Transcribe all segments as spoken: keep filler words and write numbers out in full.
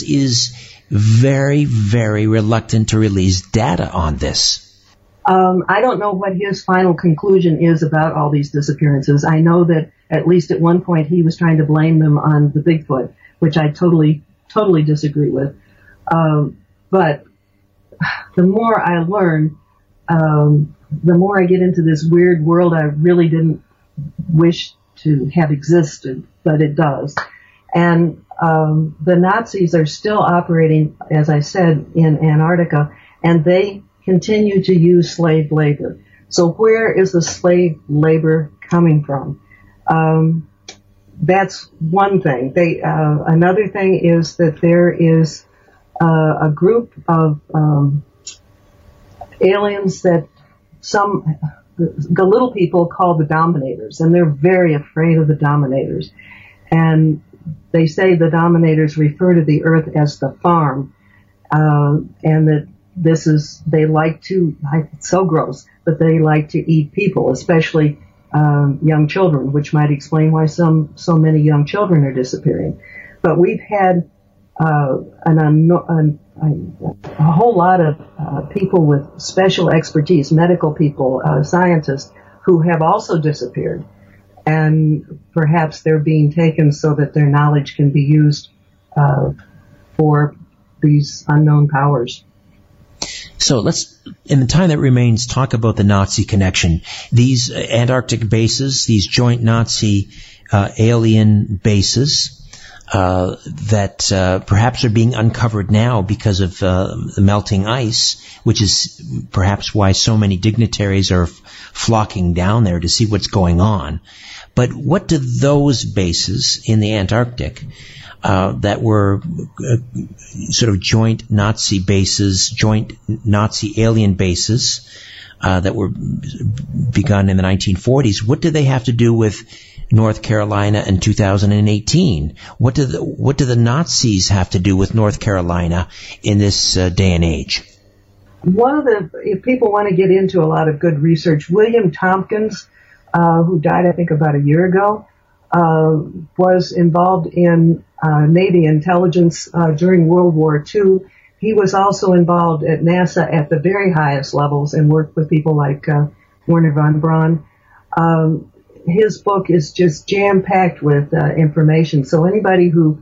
is very, very reluctant to release data on this. Um, I don't know what his final conclusion is about all these disappearances. I know that at least at one point he was trying to blame them on the Bigfoot, which I totally, totally disagree with. Um, but the more I learn, um, the more I get into this weird world I really didn't wish to have existed, but it does. And um, the Nazis are still operating, as I said, in Antarctica, and they continue to use slave labor. So where is the slave labor coming from? Um, that's one thing. They, uh, another thing is that there is uh, a group of um, aliens that some, the little people call the Dominators, and they're very afraid of the Dominators. And they say the Dominators refer to the Earth as the farm, uh, and that this is, they like to, it's so gross, but they like to eat people, especially um, young children, which might explain why some so many young children are disappearing. But we've had uh, an, an, an, a whole lot of uh, people with special expertise, medical people, uh, scientists, who have also disappeared. And perhaps they're being taken so that their knowledge can be used uh, for these unknown powers. So let's, in the time that remains, talk about the Nazi connection. These Antarctic bases, these joint Nazi uh, alien bases uh, that uh, perhaps are being uncovered now because of uh, the melting ice, which is perhaps why so many dignitaries are f- flocking down there to see what's going on. But what do those bases in the Antarctic Uh, that were uh, sort of joint Nazi bases, joint Nazi alien bases uh, that were begun in the nineteen forties. What do they have to do with North Carolina in two thousand eighteen? What do the, what do the Nazis have to do with North Carolina in this uh, day and age? One of the, if people want to get into a lot of good research, William Tompkins, uh, who died I think about a year ago, uh, was involved in Uh, Navy intelligence uh, during World War Two. He was also involved at NASA at the very highest levels and worked with people like uh, Wernher von Braun. Um, his book is just jam-packed with uh, information. So anybody who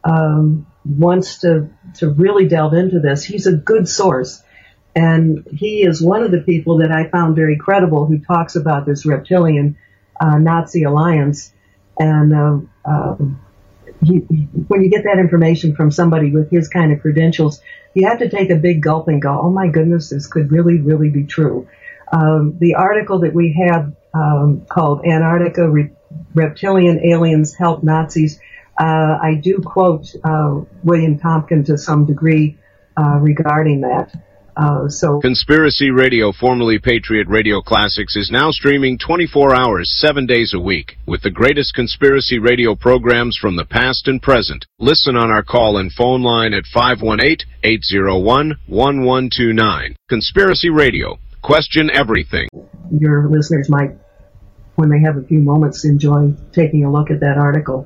um, wants to, to really delve into this, he's a good source. And he is one of the people that I found very credible who talks about this reptilian uh, Nazi alliance. And uh, um, He, when you get that information from somebody with his kind of credentials, you have to take a big gulp and go, oh my goodness, this could really, really be true. Um, the article that we have um, called Antarctica Re- Reptilian Aliens Help Nazis, uh, I do quote uh, William Tompkins to some degree uh, regarding that. Uh, so Conspiracy Radio, formerly Patriot Radio Classics, is now streaming twenty-four hours, seven days a week, with the greatest conspiracy radio programs from the past and present. Listen on our call and phone line at five one eight, eight zero one, one one two nine. Conspiracy Radio. Question everything. Your listeners might, when they have a few moments, enjoy taking a look at that article.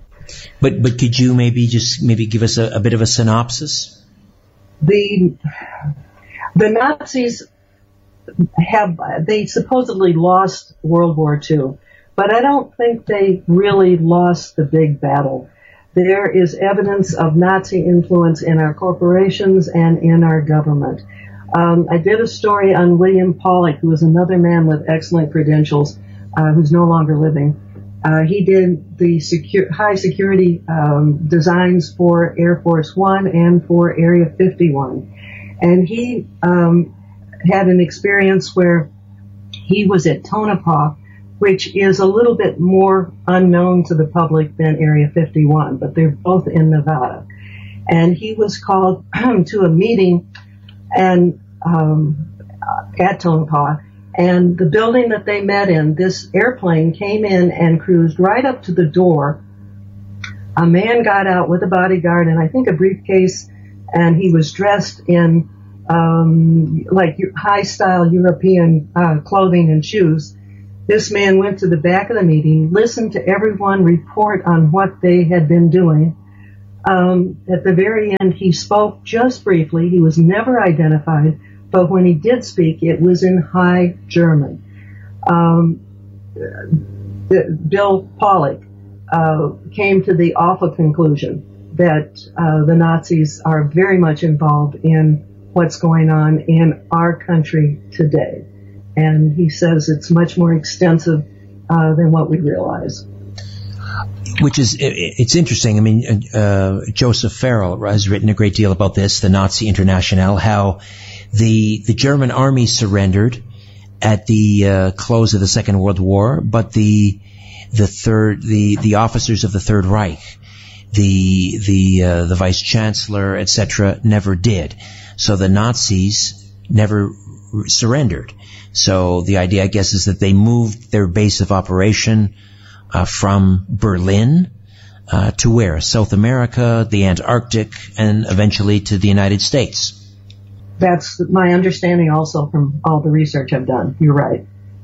But but could you maybe just maybe give us a, a bit of a synopsis? The The Nazis have, they supposedly lost World War Two, but I don't think they really lost the big battle. There is evidence of Nazi influence in our corporations and in our government. Um, I did a story on William Pollock, who is another man with excellent credentials, uh, who's no longer living. Uh, he did the secure, high security um, designs for Air Force One and for Area fifty-one. And he um, had an experience where he was at Tonopah, which is a little bit more unknown to the public than Area fifty-one, but they're both in Nevada. And he was called to a meeting and um, at Tonopah, and the building that they met in, this airplane came in and cruised right up to the door. A man got out with a bodyguard and I think a briefcase, and he was dressed in um, like high-style European uh, clothing and shoes. This man went to the back of the meeting, listened to everyone report on what they had been doing, Um, at the very end, he spoke just briefly. He was never identified, but when he did speak, it was in High German. Um, Bill Pollock uh, came to the awful conclusion that uh, the Nazis are very much involved in what's going on in our country today. And he says it's much more extensive uh, than what we realize. Which is, it's interesting. I mean, uh, Joseph Farrell has written a great deal about this, the Nazi Internationale, how the the German army surrendered at the uh, close of the Second World War, but the the third the the officers of the Third Reich, the the uh, the vice chancellor, et cetera, never did. So the Nazis never surrendered. So the idea, I guess, is that they moved their base of operation uh, from Berlin uh, to where? South America, the Antarctic, and eventually to the United States. That's my understanding also from all the research I've done. You're right.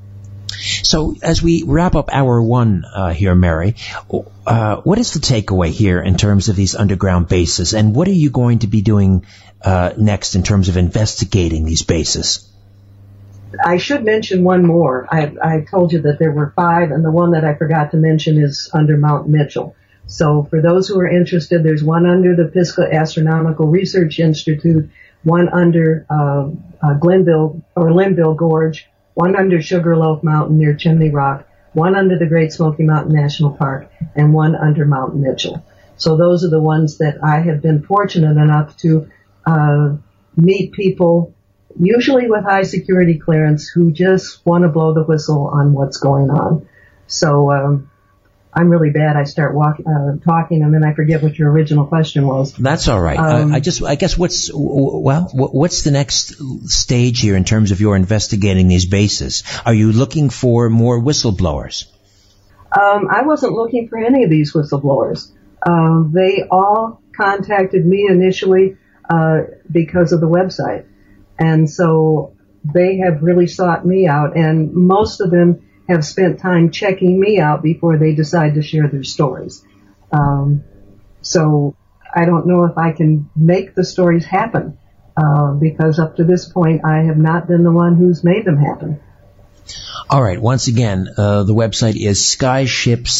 So as we wrap up hour one uh, here, Mary, uh, what is the takeaway here in terms of these underground bases, and what are you going to be doing uh, next in terms of investigating these bases? I should mention one more. I, I told you that there were five, and the one that I forgot to mention is under Mount Mitchell. So for those who are interested, there's one under the Pisgah Astronomical Research Institute, one under uh, uh, Glenville or Linville Gorge, one under Sugarloaf Mountain near Chimney Rock, one under the Great Smoky Mountain National Park, and one under Mount Mitchell. So those are the ones that I have been fortunate enough to uh, meet people, usually with high security clearance, who just want to blow the whistle on what's going on. So um, I'm really bad. I start walk, uh, talking, and then I forget what your original question was. That's all right. Um, I, I just, I guess, what's well, what's the next stage here in terms of your investigating these bases? Are you looking for more whistleblowers? Um, I wasn't looking for any of these whistleblowers. Um, they all contacted me initially uh, because of the website, and so they have really sought me out, and most of them have spent time checking me out before they decide to share their stories. Um, so I don't know if I can make the stories happen, uh, because up to this point I have not been the one who's made them happen. All right. Once again, uh, the website is skyshipsovercashiers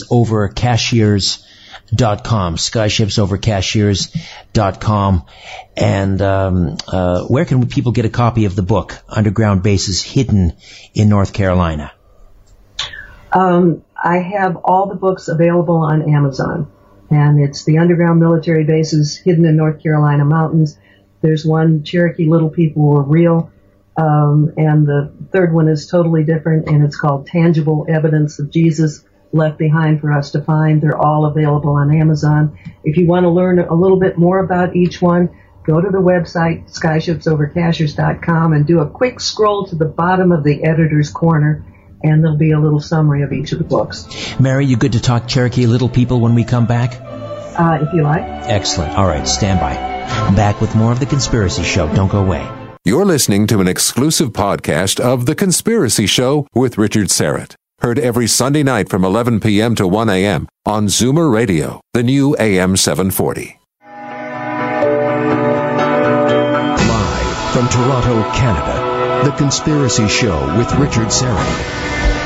dot com, skyshipsovercashiers dot com. And um, uh, where can people get a copy of the book, Underground Bases Hidden in North Carolina? Um, I have all the books available on Amazon, and it's the Underground Military Bases Hidden in North Carolina Mountains. There's one, Cherokee Little People Were Real, um, and the third one is totally different, and it's called Tangible Evidence of Jesus Left Behind for Us to Find. They're all available on Amazon. If you want to learn a little bit more about each one, go to the website, skyships over cashiers dot com, and do a quick scroll to the bottom of the editor's corner, and there'll be a little summary of each of the books. Mary, you good to talk Cherokee Little People when we come back? Uh, if you like. Excellent. All right, stand by. Back with more of The Conspiracy Show. Don't go away. You're listening to an exclusive podcast of The Conspiracy Show with Richard Serrett. Heard every Sunday night from eleven p.m. to one a.m. on Zoomer Radio, the new A M seven forty. Live from Toronto, Canada, The Conspiracy Show with Richard Serrett.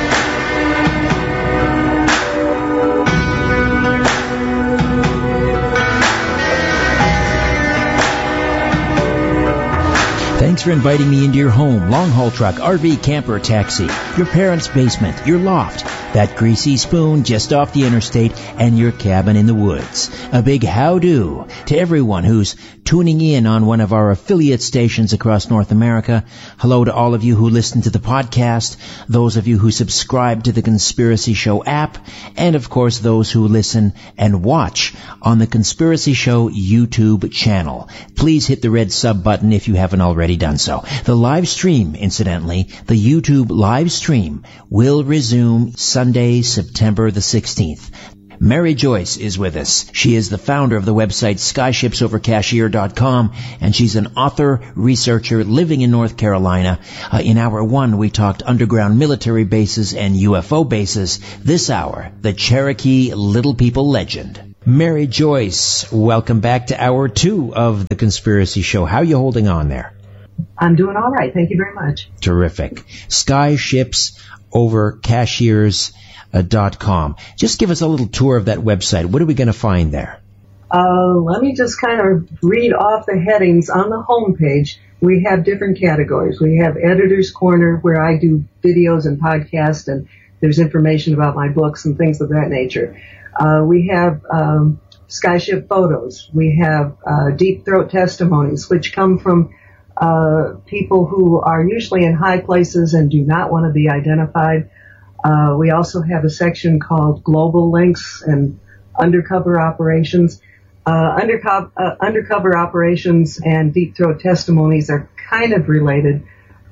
Thanks for inviting me into your home, long-haul truck, R V, camper, taxi, your parents' basement, your loft, that greasy spoon just off the interstate, and your cabin in the woods. A big how-do to everyone who's tuning in on one of our affiliate stations across North America. Hello to all of you who listen to the podcast, those of you who subscribe to the Conspiracy Show app, and of course those who listen and watch on the Conspiracy Show YouTube channel. Please hit the red sub button if you haven't already done so. The live stream, incidentally, the YouTube live stream will resume Sunday, September the sixteenth. Mary Joyce is with us. She is the founder of the website skyships over cashier dot com, and she's an author, researcher living in North Carolina. Uh, in hour one, we talked underground military bases and U F O bases. This hour, the Cherokee Little People legend. Mary Joyce, welcome back to hour two of The Conspiracy Show. How are you holding on there? I'm doing all right. Thank you very much. Terrific. Skyships over cashiers dot com. Just give us a little tour of that website. What are we going to find there? Uh, let me just kind of read off the headings on the home page. We have different categories. We have Editor's Corner, where I do videos and podcasts, and there's information about my books and things of that nature. Uh, we have um, Skyship Photos. We have uh, Deep Throat Testimonies, which come from uh, people who are usually in high places and do not want to be identified. Uh, we also have a section called Global Links and Undercover Operations. Uh, undercover, uh, undercover Operations and Deep Throat Testimonies are kind of related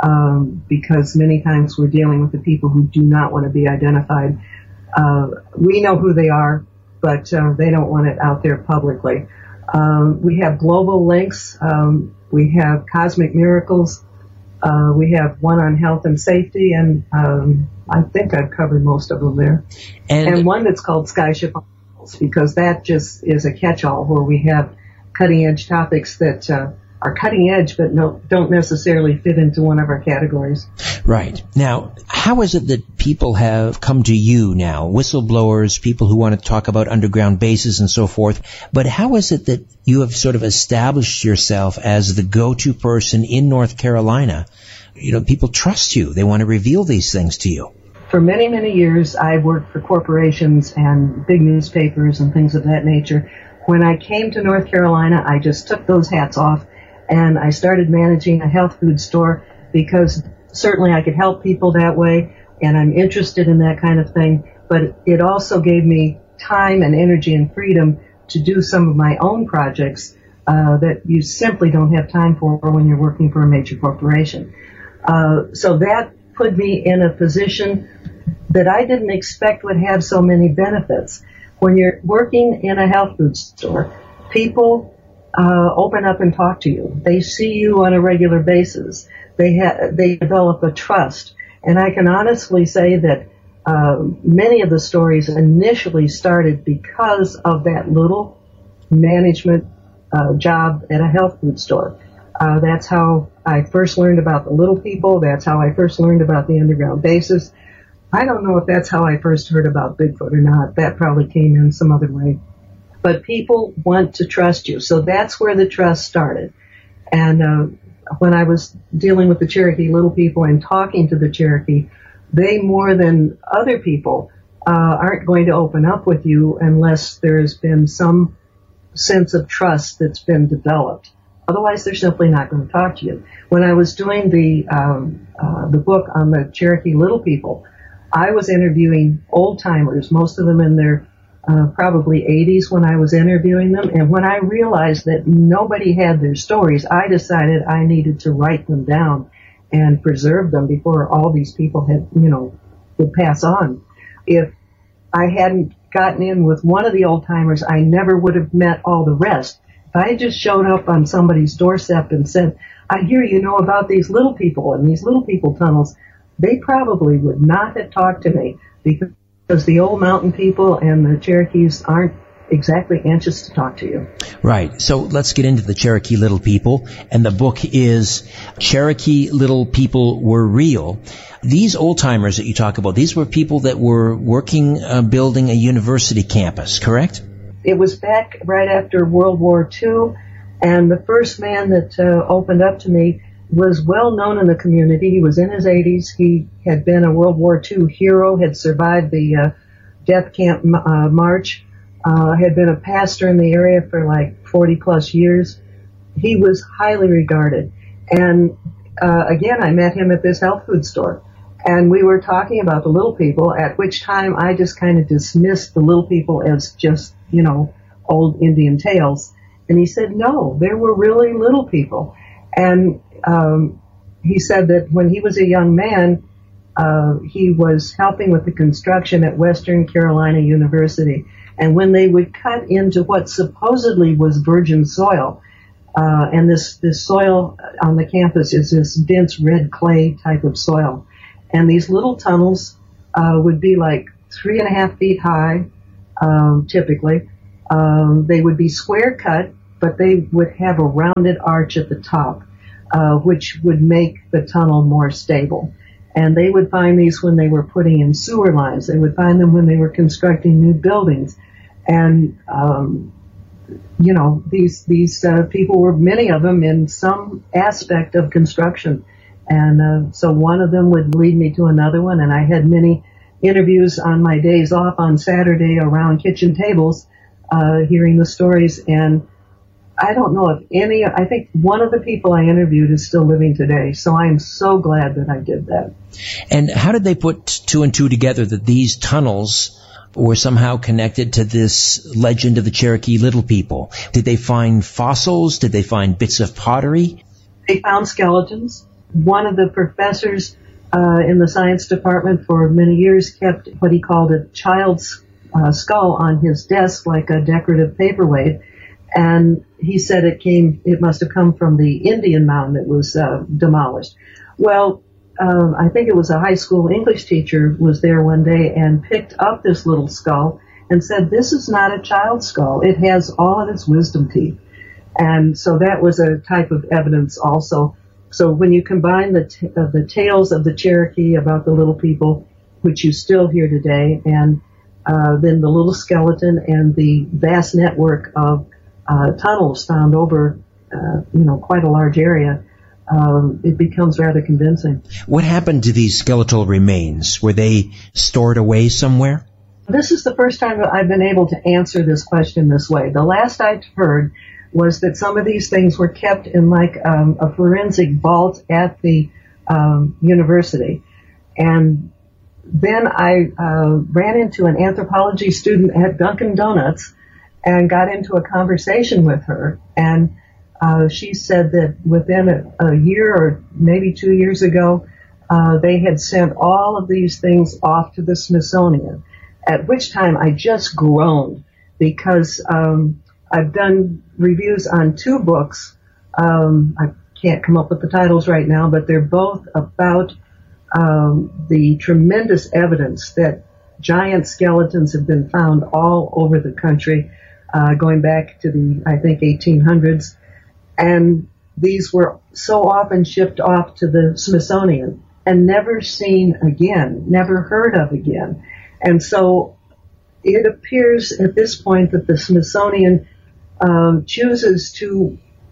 um, because many times we're dealing with the people who do not want to be identified. Uh, we know who they are, but uh, they don't want it out there publicly. Um, we have Global Links. Um, we have Cosmic Miracles. Uh, we have one on health and safety, and um, I think I've covered most of them there. And, and one that's called Skyship, because that just is a catch-all where we have cutting-edge topics that uh, are cutting-edge but no, don't necessarily fit into one of our categories. Right. Now, how is it that people have come to you now, whistleblowers, people who want to talk about underground bases and so forth, but how is it that you have sort of established yourself as the go-to person in North Carolina? You know, people trust you. They want to reveal these things to you. For many, many years, I worked for corporations and big newspapers and things of that nature. When I came to North Carolina, I just took those hats off and I started managing a health food store because certainly I could help people that way, and I'm interested in that kind of thing, but it also gave me time and energy and freedom to do some of my own projects uh, that you simply don't have time for when you're working for a major corporation. Uh, so that put me in a position that I didn't expect would have so many benefits. When you're working in a health food store, people uh, open up and talk to you. They see you on a regular basis. They ha- they develop a trust. And I can honestly say that uh, many of the stories initially started because of that little management uh, job at a health food store. Uh, that's how I first learned about the little people. That's how I first learned about the underground bases. I don't know if that's how I first heard about Bigfoot or not. That probably came in some other way. But people want to trust you. So that's where the trust started. And uh, when I was dealing with the Cherokee Little People and talking to the Cherokee, they more than other people uh, aren't going to open up with you unless there's been some sense of trust that's been developed. Otherwise, they're simply not going to talk to you. When I was doing the um, uh, the book on the Cherokee Little People, I was interviewing old-timers, most of them in their uh, probably eighties when I was interviewing them. And when I realized that nobody had their stories, I decided I needed to write them down and preserve them before all these people had, you know, would pass on. If I hadn't gotten in with one of the old-timers, I never would have met all the rest. If I had just showed up on somebody's doorstep and said, I hear you know about these little people and these little people tunnels, they probably would not have talked to me because the old mountain people and the Cherokees aren't exactly anxious to talk to you. Right. So let's get into the Cherokee Little People. And the book is Cherokee Little People Were Real. These old-timers that you talk about, these were people that were working, uh, building a university campus, correct? It was back right after World War Two, and the first man that uh, opened up to me was well known in the community. He was in his eighties. He had been a World War Two hero, had survived the uh, death camp uh, march, uh, had been a pastor in the area for like forty plus years. He was highly regarded. And uh, again, I met him at this health food store. And we were talking about the little people, at which time I just kind of dismissed the little people as just, you know, old Indian tales. And he said, no, there were really little people. And um, he said that when he was a young man, uh, he was helping with the construction at Western Carolina University. And when they would cut into what supposedly was virgin soil, uh, and this, this soil on the campus is this dense red clay type of soil. And these little tunnels uh, would be like three and a half feet high, um, typically, Um, they would be square cut, but they would have a rounded arch at the top, uh, which would make the tunnel more stable. And they would find these when they were putting in sewer lines. They would find them when they were constructing new buildings. And, um, you know, these, these, uh, people were, many of them, in some aspect of construction. And, uh, so one of them would lead me to another one. And I had many interviews on my days off on Saturday around kitchen tables, uh, hearing the stories. And I don't know if any, I think one of the people I interviewed is still living today. So I'm so glad that I did that. And how did they put two and two together that these tunnels were somehow connected to this legend of the Cherokee Little People? Did they find fossils? Did they find bits of pottery? They found skeletons. One of the professors uh, in the science department for many years kept what he called a child's uh, skull on his desk, like a decorative paperweight. And he said it came, it must have come from the Indian mound that was uh, demolished. Well, um, I think it was a high school English teacher was there one day and picked up this little skull and said, "This is not a child's skull. It has all of its wisdom teeth." And so that was a type of evidence also. So when you combine the t- uh, the tales of the Cherokee about the little people, which you still hear today, and uh, then the little skeleton and the vast network of Uh, tunnels found over, uh, you know, quite a large area, um, it becomes rather convincing. What happened to these skeletal remains? Were they stored away somewhere? This is the first time that I've been able to answer this question this way. The last I'd heard was that some of these things were kept in like um, a forensic vault at the um, university. And then I uh, ran into an anthropology student at Dunkin' Donuts and got into a conversation with her, and uh, she said that within a, a year or maybe two years ago, uh, they had sent all of these things off to the Smithsonian, at which time I just groaned because um, I've done reviews on two books. Um, I can't come up with the titles right now, but they're both about um, the tremendous evidence that giant skeletons have been found all over the country. Uh, going back to the, I think, eighteen hundreds. And these were so often shipped off to the Smithsonian and never seen again, never heard of again. And so it appears at this point that the Smithsonian um, chooses to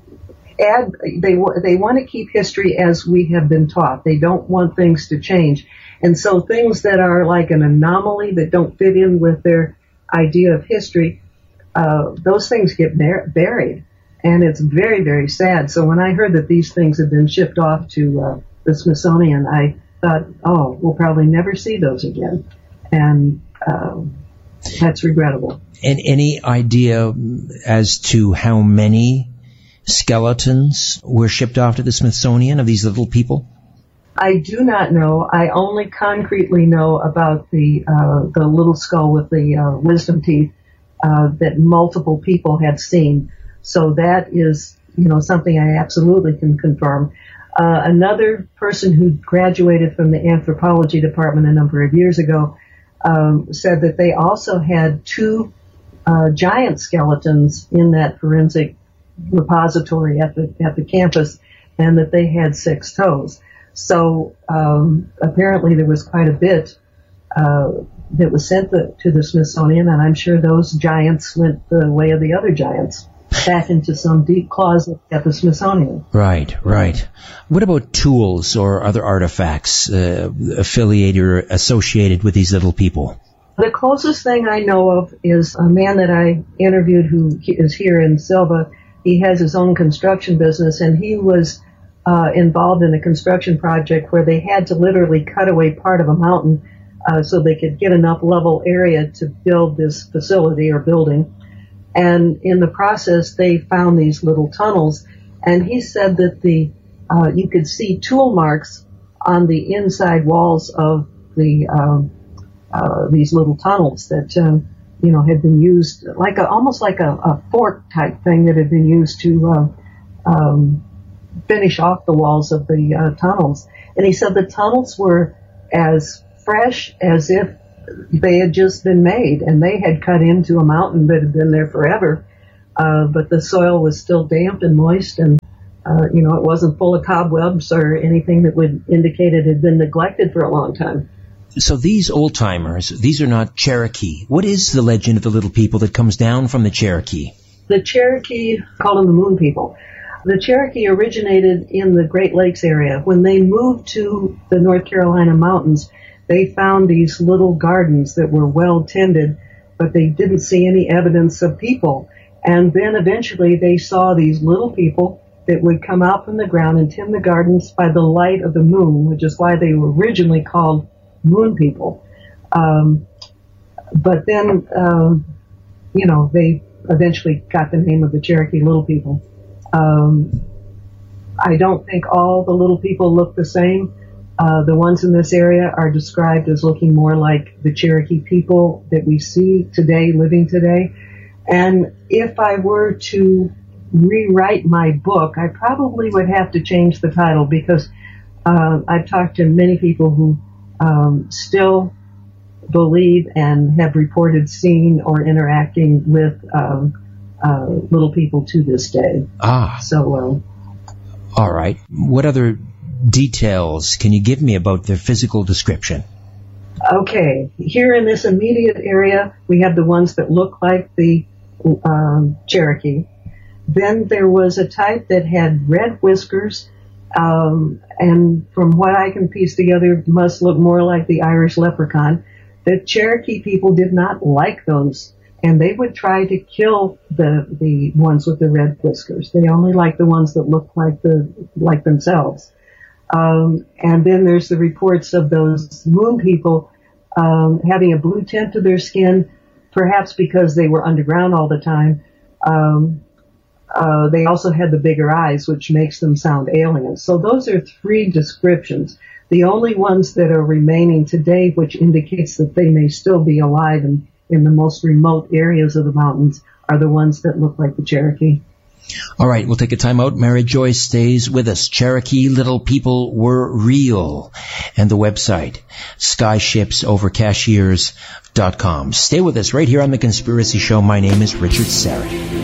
add, they, they want to keep history as we have been taught. They don't want things to change. And so things that are like an anomaly that don't fit in with their idea of history, Uh, those things get bar- buried, and it's very, very sad. So when I heard that these things had been shipped off to uh, the Smithsonian, I thought, oh, we'll probably never see those again, and uh, that's regrettable. And any idea as to how many skeletons were shipped off to the Smithsonian of these little people? I do not know. I only concretely know about the uh, the little skull with the uh, wisdom teeth. Uh, that multiple people had seen. So that is, you know, something I absolutely can confirm. Uh, another person who graduated from the anthropology department a number of years ago um, said that they also had two uh, giant skeletons in that forensic repository at the at the campus, and that they had six toes. So um, apparently there was quite a bit uh, that was sent the, to the Smithsonian, and I'm sure those giants went the way of the other giants, back into some deep closet at the Smithsonian. Right, right. What about tools or other artifacts uh, affiliated or associated with these little people? The closest thing I know of is a man that I interviewed who is here in Silva. He has his own construction business, and he was uh, involved in a construction project where they had to literally cut away part of a mountain Uh, so they could get enough level area to build this facility or building. And in the process, they found these little tunnels. And he said that the uh, you could see tool marks on the inside walls of the um, uh, these little tunnels that uh, you know had been used like a, almost like a, a fork type thing that had been used to uh, um, finish off the walls of the uh, tunnels. And he said the tunnels were as fresh as if they had just been made, and they had cut into a mountain that had been there forever, uh, but the soil was still damp and moist, and uh, you know, it wasn't full of cobwebs or anything that would indicate it had been neglected for a long time. So these old-timers, these are not Cherokee. What is the legend of the Little People that comes down from the Cherokee? The Cherokee, call them the Moon People. The Cherokee originated in the Great Lakes area. When they moved to the North Carolina mountains, they found these little gardens that were well tended, but they didn't see any evidence of people. And then eventually they saw these little people that would come out from the ground and tend the gardens by the light of the moon, which is why they were originally called Moon People. Um, but then, um, you know, they eventually got the name of the Cherokee Little People. Um, I don't think all the little people look the same. Uh, the ones in this area are described as looking more like the Cherokee people that we see today, living today. And if I were to rewrite my book, I probably would have to change the title, because uh, I've talked to many people who um, still believe and have reported seeing or interacting with um, uh, little people to this day. Ah. So, uh, all right. What other details can you give me about their physical description? Okay. Here in this immediate area, we have the ones that look like the um, Cherokee. Then there was a type that had red whiskers, um, and from what I can piece together, must look more like the Irish leprechaun. The Cherokee people did not like those, and they would try to kill the the ones with the red whiskers. They only liked the ones that looked like the like themselves. Um, and then there's the reports of those moon people um, having a blue tint to their skin, perhaps because they were underground all the time. Um, uh, they also had the bigger eyes, which makes them sound alien. So those are three descriptions. The only ones that are remaining today, which indicates that they may still be alive in, in the most remote areas of the mountains, are the ones that look like the Cherokee. All right, we'll take a time out. Mary Joyce stays with us. Cherokee Little People Were Real. And the website, skyships over cashiers dot com. Stay with us right here on The Conspiracy Show. My name is Richard Syrett.